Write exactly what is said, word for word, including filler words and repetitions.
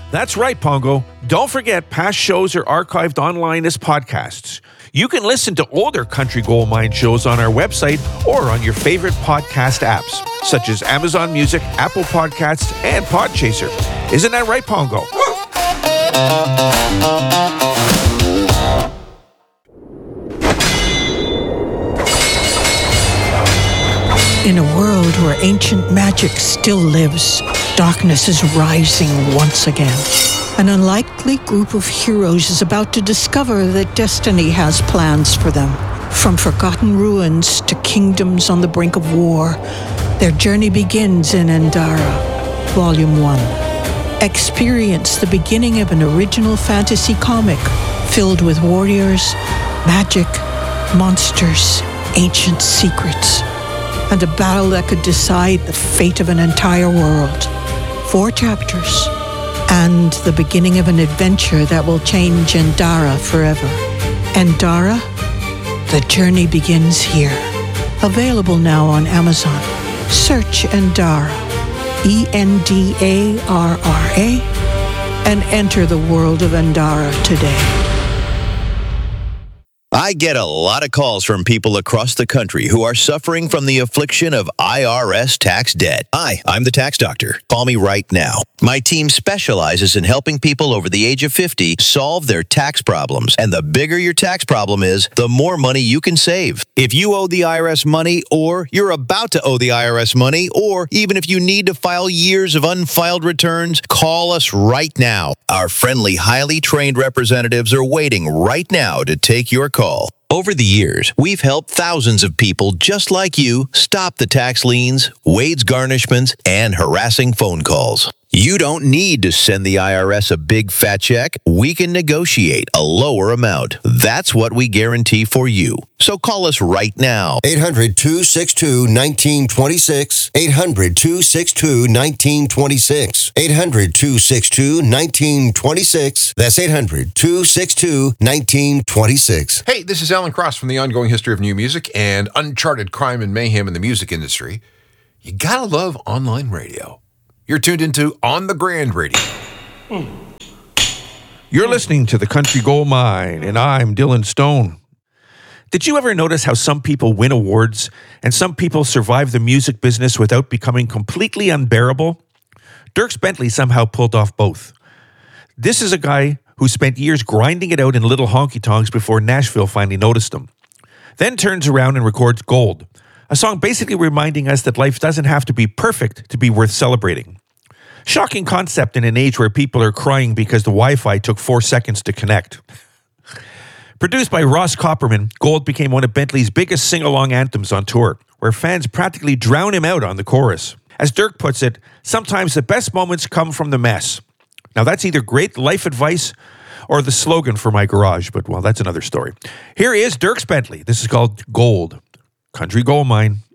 That's right, Pongo. Don't forget, past shows are archived online as podcasts. You can listen to older Country Gold Mine shows on our website or on your favorite podcast apps, such as Amazon Music, Apple Podcasts, and Podchaser. Isn't that right, Pongo? In a world where ancient magic still lives, darkness is rising once again. An unlikely group of heroes is about to discover that destiny has plans for them. From forgotten ruins to kingdoms on the brink of war, their journey begins in Endara, Volume one. Experience the beginning of an original fantasy comic filled with warriors, magic, monsters, ancient secrets, and a battle that could decide the fate of an entire world. Four chapters, and the beginning of an adventure that will change Endara forever. Endara, the journey begins here. Available now on Amazon. Search Endara, E N D A R R A, and enter the world of Endara today. I get a lot of calls from people across the country who are suffering from the affliction of I R S tax debt. Hi, I'm the tax doctor. Call me right now. My team specializes in helping people over the age of fifty solve their tax problems. And the bigger your tax problem is, the more money you can save. If you owe the I R S money, or you're about to owe the I R S money, or even if you need to file years of unfiled returns, call us right now. Our friendly, highly trained representatives are waiting right now to take your call. Over the years, we've helped thousands of people just like you stop the tax liens, wage garnishments, and harassing phone calls. You don't need to send the I R S a big fat check. We can negotiate a lower amount. That's what we guarantee for you. So call us right now. eight hundred, two six two, one nine two six. eight hundred, two six two, one nine two six. eight hundred, two six two, one nine two six. That's eight hundred, two six two, one nine two six. Hey, this is Alan Cross from the Ongoing History of New Music and Uncharted Crime and Mayhem in the Music Industry. You gotta love online radio. You're tuned into On the Grand Radio. You're listening to the Country Gold Mine, and I'm Dylan Stone. Did you ever notice how some people win awards and some people survive the music business without becoming completely unbearable? Dierks Bentley somehow pulled off both. This is a guy who spent years grinding it out in little honky-tonks before Nashville finally noticed him. Then turns around and records Gold, a song basically reminding us that life doesn't have to be perfect to be worth celebrating. Shocking concept in an age where people are crying because the Wi-Fi took four seconds to connect. Produced by Ross Copperman, Gold became one of Bentley's biggest sing-along anthems on tour, where fans practically drown him out on the chorus. As Dirk puts it, sometimes the best moments come from the mess. Now that's either great life advice or the slogan for my garage, but well, that's another story. Here is Dierks Bentley. This is called Gold, Country Gold Mine.